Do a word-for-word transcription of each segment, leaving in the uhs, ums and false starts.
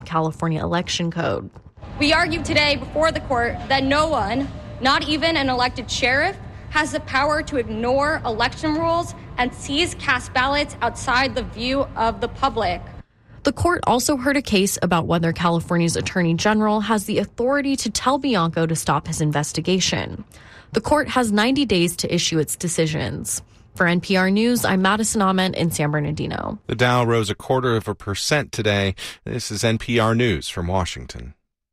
California election code. We argued today before the court that no one, not even an elected sheriff, has the power to ignore election rules and seize cast ballots outside the view of the public. The court also heard a case about whether California's attorney general has the authority to tell Bianco to stop his investigation. The court has ninety days to issue its decisions. For N P R News, I'm Madison Ahmed in San Bernardino. The Dow rose a quarter of a percent today. This is N P R News from Washington.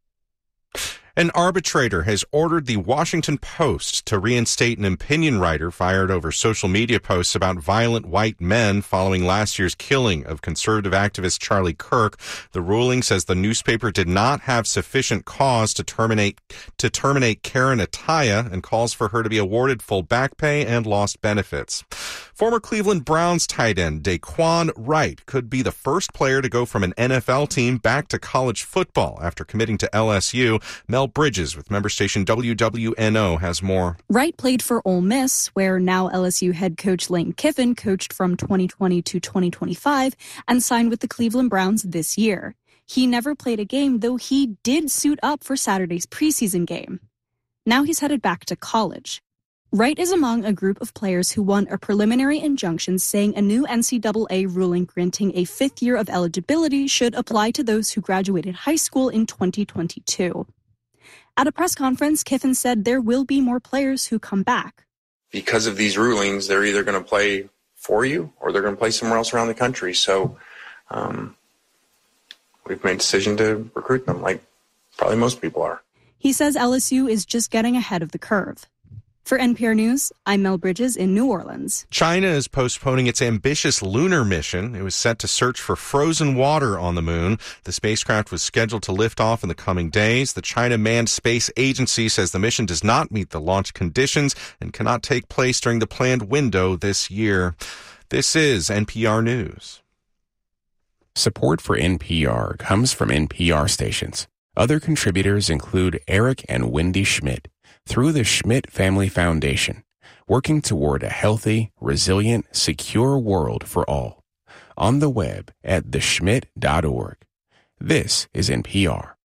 An arbitrator has ordered the Washington Post to reinstate an opinion writer fired over social media posts about violent white men following last year's killing of conservative activist Charlie Kirk. The ruling says the newspaper did not have sufficient cause to terminate to terminate Karen Ataya and calls for her to be awarded full back pay and lost benefits. Former Cleveland Browns tight end Daquan Wright could be the first player to go from an N F L team back to college football after committing to L S U. Mel Bridges with member station W W N O has more. Wright played for Ole Miss, where now L S U head coach Lane Kiffin coached from twenty twenty to twenty twenty-five and signed with the Cleveland Browns this year. He never played a game, though he did suit up for Saturday's preseason game. Now he's headed back to college. Wright is among a group of players who won a preliminary injunction saying a new N C double A ruling granting a fifth year of eligibility should apply to those who graduated high school in twenty twenty-two. At a press conference, Kiffin said there will be more players who come back. Because of these rulings, they're either going to play for you or they're going to play somewhere else around the country. So um, we've made a decision to recruit them, like probably most people are. He says L S U is just getting ahead of the curve. For N P R News, I'm Mel Bridges in New Orleans. China is postponing its ambitious lunar mission. It was set to search for frozen water on the moon. The spacecraft was scheduled to lift off in the coming days. The China Manned Space Agency says the mission does not meet the launch conditions and cannot take place during the planned window this year. This is N P R News. Support for N P R comes from N P R stations. Other contributors include Eric and Wendy Schmidt through the Schmidt Family Foundation, working toward a healthy, resilient, secure world for all. On the web at the schmidt dot org. This is N P R.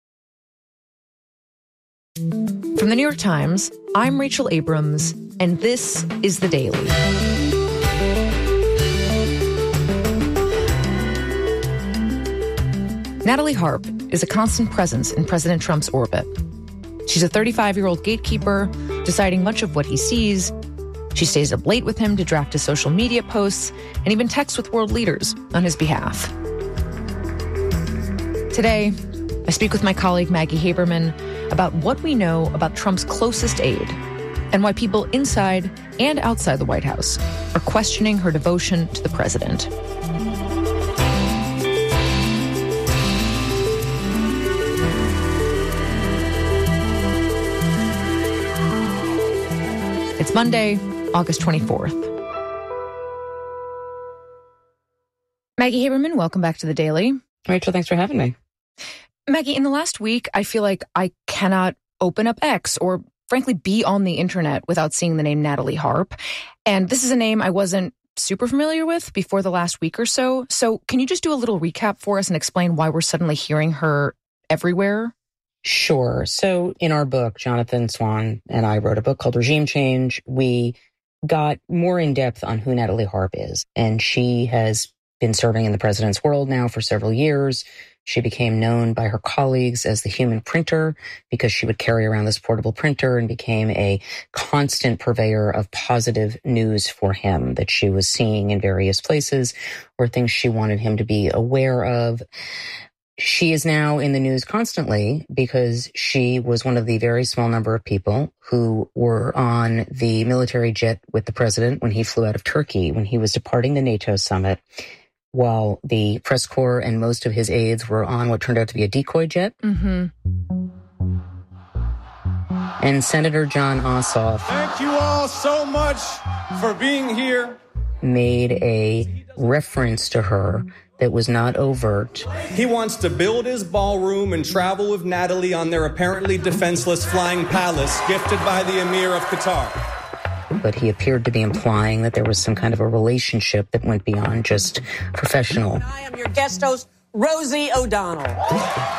From the New York Times, I'm Rachel Abrams, and this is The Daily. Natalie Harp is a constant presence in President Trump's orbit. She's a thirty-five-year-old gatekeeper, deciding much of what he sees. She stays up late with him to draft his social media posts and even texts with world leaders on his behalf. Today, I speak with my colleague Maggie Haberman about what we know about Trump's closest aide and why people inside and outside the White House are questioning her devotion to the president. It's Monday, August twenty-fourth. Maggie Haberman, welcome back to The Daily. Rachel, thanks for having me. Maggie, in the last week, I feel like I cannot open up X or, frankly, be on the internet without seeing the name Natalie Harp. And this is a name I wasn't super familiar with before the last week or so. So can you just do a little recap for us and explain why we're suddenly hearing her everywhere? Sure. So in our book, Jonathan Swan and I wrote a book called Regime Change. We got more in depth on who Natalie Harp is. And she has been serving in the president's world now for several years. She became known by her colleagues as the human printer because she would carry around this portable printer and became a constant purveyor of positive news for him that she was seeing in various places or things she wanted him to be aware of. She is now in the news constantly because she was one of the very small number of people who were on the military jet with the president when he flew out of Turkey, when he was departing the NATO summit, while the press corps and most of his aides were on what turned out to be a decoy jet. Mm-hmm. And Senator Jon Ossoff. Thank you all so much for being here. Made a reference to her that was not overt. He wants to build his ballroom and travel with Natalie on their apparently defenseless flying palace gifted by the Emir of Qatar. But he appeared to be implying that there was some kind of a relationship that went beyond just professional. I am your guest host, Rosie O'Donnell.